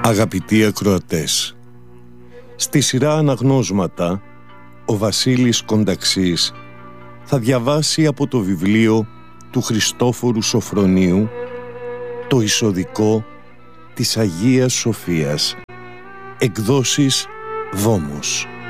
Αγαπητοί ακροατές, στη σειρά αναγνώσματα ο Βασίλης Κονταξής θα διαβάσει από το βιβλίο του Χριστόφορου Σοφρονίου το εισοδικό της Αγίας Σοφίας, εκδόσεις Βόμος.